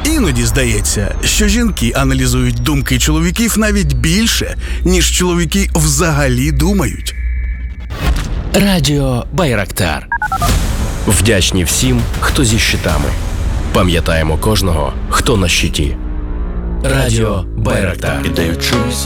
Іноді здається, що жінки аналізують думки чоловіків навіть більше, ніж чоловіки взагалі думають. Радіо Байрактар. Вдячні всім, хто зі щитами. Пам'ятаємо кожного, хто на щиті. Радіо Байрактар. Ідею чусь,